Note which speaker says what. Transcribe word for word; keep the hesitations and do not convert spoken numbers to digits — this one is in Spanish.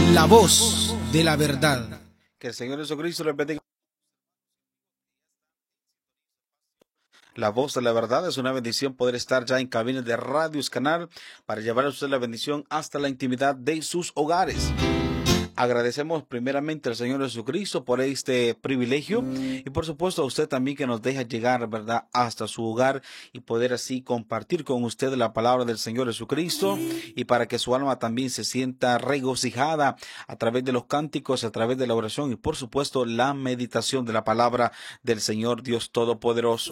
Speaker 1: la voz de la verdad.
Speaker 2: Que el Señor Jesucristo les bendiga. La voz de la verdad es una bendición poder estar ya en cabinas de Radios Canal para llevar a usted la bendición hasta la intimidad de sus hogares. Agradecemos primeramente al Señor Jesucristo por este privilegio y por supuesto a usted también que nos deja llegar, ¿verdad?, hasta su hogar y poder así compartir con usted la palabra del Señor Jesucristo y para que su alma también se sienta regocijada a través de los cánticos, a través de la oración y por supuesto la meditación de la palabra del Señor Dios Todopoderoso.